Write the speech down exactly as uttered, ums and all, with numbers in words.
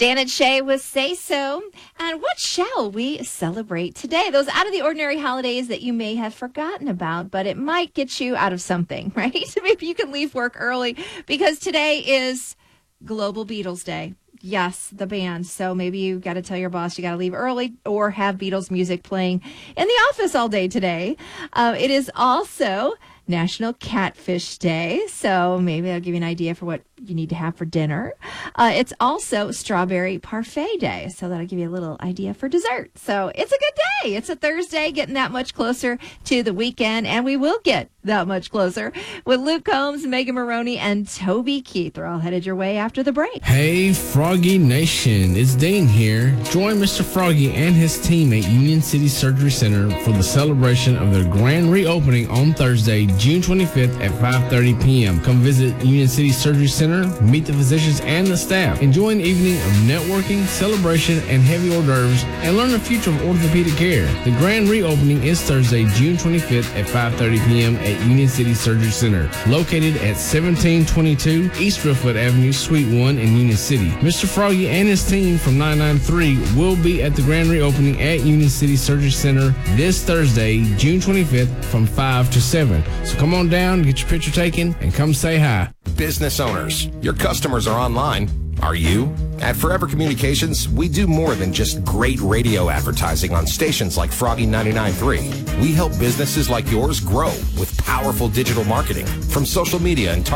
Dan and Shay with Say So. And what shall we celebrate today? Those out of the ordinary holidays that you may have forgotten about, but it might get you out of something, right? Maybe you can leave work early because today is Global Beatles Day. Yes, the band. So maybe you got to tell your boss you got to leave early or have Beatles music playing in the office all day today. Uh, it is also National Catfish Day, so maybe that'll give you an idea for what you need to have for dinner. Uh, it's also Strawberry Parfait Day, so that'll give you a little idea for dessert. So it's a good day. It's a Thursday, getting that much closer to the weekend, and we will get that much closer with Luke Combs, Megan Maroney, and Toby Keith. They're all headed your way after the break. Hey, Froggy Nation, it's Dean here. Join Mister Froggy and his team at Union City Surgery Center for the celebration of their grand reopening on Thursday, June twenty-fifth at five thirty p.m. Come visit Union City Surgery Center, meet the physicians and the staff. Enjoy an evening of networking, celebration, and heavy hors d'oeuvres, and learn the future of orthopedic care. The grand reopening is Thursday, June twenty-fifth at five thirty p.m. at Union City Surgery Center, located at seventeen twenty-two East Driftwood Avenue, Suite one in Union City. Mister Froggy and his team from nine nine three will be at the grand reopening at Union City Surgery Center this Thursday, June twenty-fifth from five to seven. So come on down, get your picture taken, and come say hi. Business owners, your customers are online. Are you? At Forever Communications, we do more than just great radio advertising on stations like Froggy ninety-nine point three. We help businesses like yours grow with powerful digital marketing from social media and